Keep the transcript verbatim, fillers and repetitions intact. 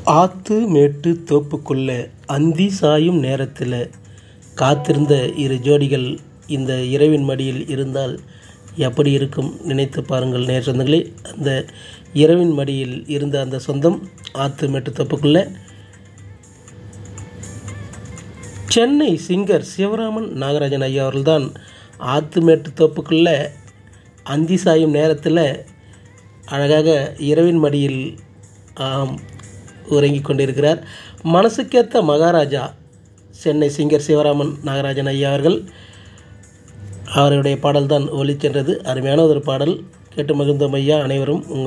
ஆத்து மேட்டு தோப்புக்குள்ள அந்தி சாயும் நேரத்தில் காத்திருந்த இரு ஜோடிகள் இந்த இரவின் மடியில் இருந்தால் எப்படி இருக்கும் நினைத்து பாருங்கள் நேர் சொந்தங்களே. அந்த இரவின் மடியில் இருந்த அந்த சொந்தம் ஆத்து மேட்டு தோப்புக்குள்ள சென்னை சிங்கர் சிவராமன் நாகராஜன் ஐயா அவர்கள்தான் ஆத்து மேட்டு தோப்புக்குள்ள அந்தி சாயும் நேரத்தில் அழகாக இரவின் மடியில் உறங்கிக் கொண்டிருக்கிறார். மனசுக்கேற்ற மகாராஜா சென்னை சிங்கர் சிவராமன் நாகராஜன் ஐயா அவர்கள். அவருடைய பாடல்தான் ஒலிச்சென்றது. அருமையான ஒரு பாடல் கேட்டு மகிழ்ந்தோம் ஐயா. அனைவரும் உங்கள்